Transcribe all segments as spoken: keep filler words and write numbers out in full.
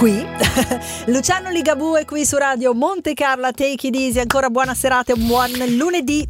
qui. Luciano Ligabue qui su Radio Monte Carlo, Take It Easy. Ancora buona serata e un buon lunedì.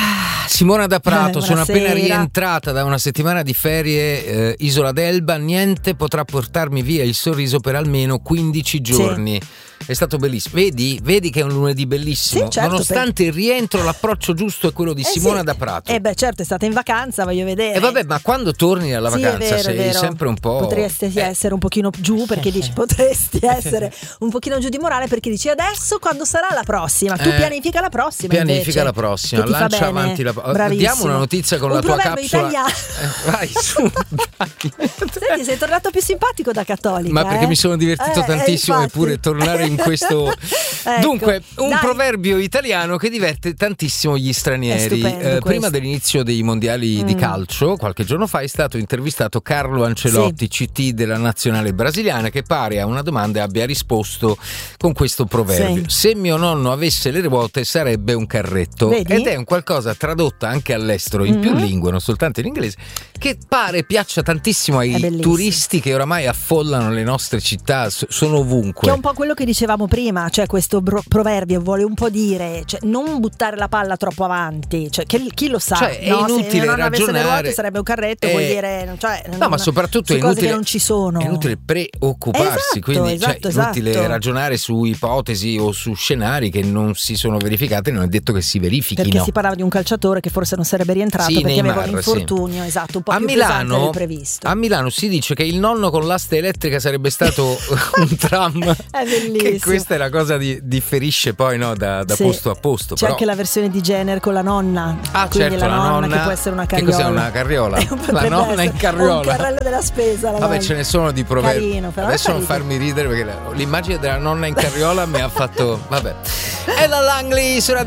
Simona da Prato, eh, sono appena rientrata da una settimana di ferie, eh, Isola d'Elba, niente potrà portarmi via il sorriso per almeno quindici giorni. Sì. È stato bellissimo. Vedi, vedi che è un lunedì bellissimo. Sì, certo, nonostante per... il rientro, l'approccio giusto è quello di eh Simona sì. da Prato. Eh beh, certo, è stata in vacanza, voglio vedere. E eh vabbè, ma quando torni dalla sì, vacanza vero, sei sempre un po'. Potresti eh. essere un pochino giù, perché dici potresti essere un pochino giù di morale, perché dici adesso quando sarà la prossima? Tu eh, pianifica la prossima. Pianifica invece, la prossima, lancia avanti la prossima. Diamo una notizia con un la tua capsula. Eh, vai su. Dai. Senti, sei tornato più simpatico da cattolica. Ma perché eh? mi sono divertito eh, tantissimo, eh, eppure tornare in questo. Ecco, dunque, un dai. proverbio italiano che diverte tantissimo gli stranieri. Eh, prima dell'inizio dei mondiali mm. di calcio, qualche giorno fa, è stato intervistato Carlo Ancelotti, sì. C T della nazionale brasiliana, che pare a una domanda abbia risposto con questo proverbio: sì. se mio nonno avesse le ruote sarebbe un carretto. Vedi? Ed è un qualcosa tradotta anche all'estero in mm. più lingue, non soltanto in inglese, che pare piaccia tantissimo ai turisti che oramai affollano le nostre città, sono ovunque. Che è un po' quello che dicevamo prima, cioè questo bro- proverbio vuole un po' dire, cioè, non buttare la palla troppo avanti, cioè, che, chi lo sa, cioè, è no? inutile se non ragionare, avesse le ruote sarebbe un carretto, è... vuol dire, cioè, no, non, ma soprattutto è cose inutile, che non ci sono. È inutile preoccuparsi, esatto, quindi esatto, cioè, è inutile esatto. ragionare su ipotesi o su scenari che non si sono verificati, non è detto che si verifichino. Perché si parlava di un calciatore che forse non sarebbe rientrato sì, perché Neymar, aveva un infortunio, sì. esatto, un po' a più Milano, del previsto. A Milano si dice che il nonno con l'asta elettrica sarebbe stato un tram. È bellissimo. Che questa è la cosa di differisce poi no, da, da sì. posto a posto. C'è però... anche la versione di Jenner con la nonna. Ah, quindi certo, la, la nonna, nonna che può essere una carriola. Che cos'è una carriola? La nonna in carriola. Un carrello della spesa. La Vabbè, nonna. ce ne sono di proverbi. Carino, però adesso non farmi ridere perché l'immagine della nonna in carriola mi ha fatto. Vabbè. È la Langley su